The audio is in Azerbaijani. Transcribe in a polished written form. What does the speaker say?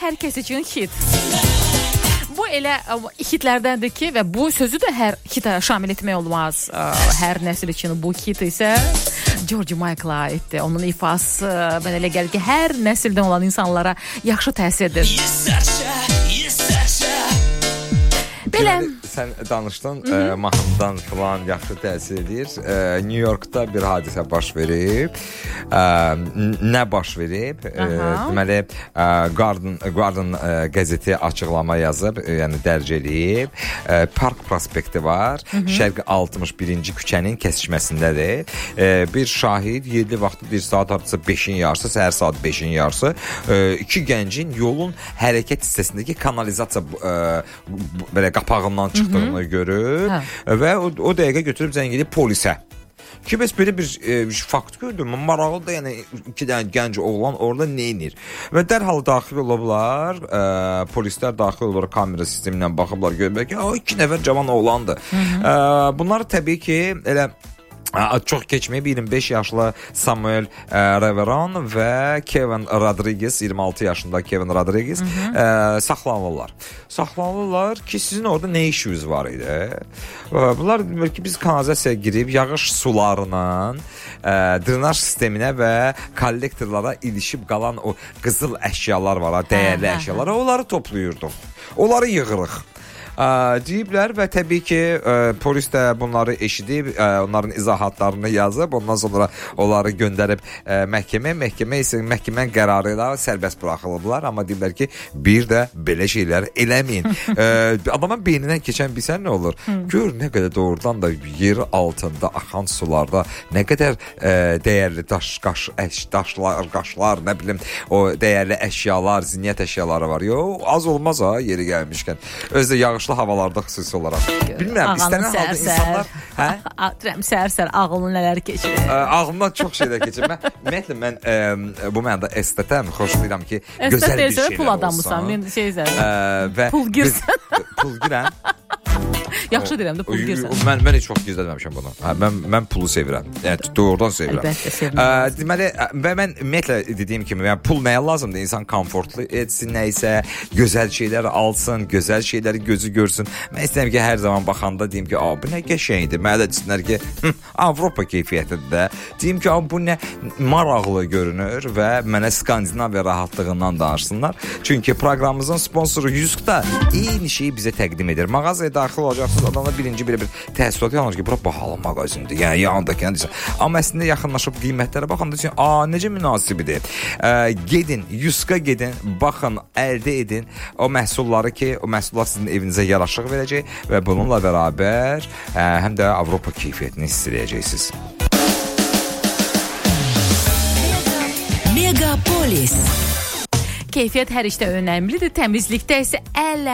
hər kəs üçün hit. Bu elə hitlərdəndir ki, və bu sözü də hər hitə şamil etmək olmaz. Hər nəsil üçün bu hit isə George Michael'a aiddir. Onun ifası mən elə gəlir ki, hər nəsildən olan insanlara yaxşı təsir edir. Belə sən danışdın, mahnıdan falan yaxşı təsir edir. New Yorkda bir hadisə baş verib. Nə baş verib? Deməli, Guardian qəzeti açıqlama yazıb, yəni dərc edib. Park prospekti var. Şərqi 61-ci küçənin kəsişməsindədir. Bir şahid 7 vaxtı bir saat artısa 5-in yarısı, səhər saat 5-in yarısı iki gəncin yolun hərəkət hissəsindəki kanalizasiya belə qapağından çıxdığını görür və o dəqiqə götürüb zəng edib polisə. Ki, bəs belə bir fakt gördüm. Maraqlı da, yəni iki dənə gənc oğlan orada neynir? Və dərhal daxil olublar, polislər daxil olublar, kamera sistemindən baxıblar, görürlər ki, iki nəfər cavan oğlandır. Bunlar təbii ki, elə çox keçməyib 25 yaşlı Samuel Reveron və Kevin Rodriguez, 26 yaşında Kevin Rodriguez saxlanılırlar. Saxlanılırlar ki, sizin orada nə işiniz var idi? Bunlar ki, biz kanalizasiyaya girib yağış sularına, drenaj sisteminə və kollektorlara ilişib qalan o qızıl əşyalar var, dəyərli əşyalar, onları toplayırdıq. Onları yığırıq. Deyiblər və təbii ki, polis də bunları eşidib, onların izahatlarını yazıb, ondan sonra onları göndərib məhkəmə isə məhkəmənin qərarı ilə sərbəst buraxılıblar, amma deyiblər ki, bir də belə şeylər eləməyin. Adamın beynindən keçən bilsən nə olur? Gör nə qədər doğrudan da yer altında axan sularda nə qədər dəyərli daşlar, qaşlar, nə bilim, o dəyərli əşyalar, zinət əşyaları var. Yox, az olmaz ha, yeri gəlmişkən. Özdə yağış havalarda xüsusi olaraq. Bilmirəm, istənən halda insanlar... Səhər-səhər ağlını nələr keçirir? Ağlımdan çox şeylər keçirir. Ümumiyyətlə, mən bu mənada estətəm, xoşlayıram ki, gözəl bir şeylər olsun. Pul adamısan, pul girsən. Pul girən. Yaxşı deyirəm də, pul girsən. Mən heç çox gizlətməmişəm bunu. Mən pulu sevirəm. Yəni, doğrudan sevirəm. Əlbəttə sevirəm. Deməli, və mən ümumiyyətlə dediyim kimi, yəni, pul nəyə lazımdır? İnsan komfortlu etsin, nəysə, gözəl şeylər alsın, gözəl şeyləri gözü görsün. Mən istəyirəm ki, hər zaman baxanda deyim ki, bu nə qəşəngdir. Mənə də desinlər ki, Avropa keyfiyyətidir də. Deyim ki, bu nə maraqlı görünür və mənə Skandinaviya rahatlığından danışsınlar. Çünki proqramımızın sponsoru Yuskda eyni şeyi bizə təqdim edir. Mağazaya daxil olacaqsınız, adamda birinci belə bir təəssürat yaranır ki, bura bahalı mağazindir. Yəni, yanındakı deyirsən. Amma əslində yaxınlaşıb qiymətlərə baxanda deyirsən, necə münasibidir. Gedin, Yuska gedin, baxın, əldə edin o məhsulları ki, o məhsullar sizin evinizə yaraşıq verəcək və bununla bərabər həm də Avropa keyfiyyətini hiss edəcəksiniz. Megapolis. Keyfiyyət hər işdə önəmlidir, təmizlikdə isə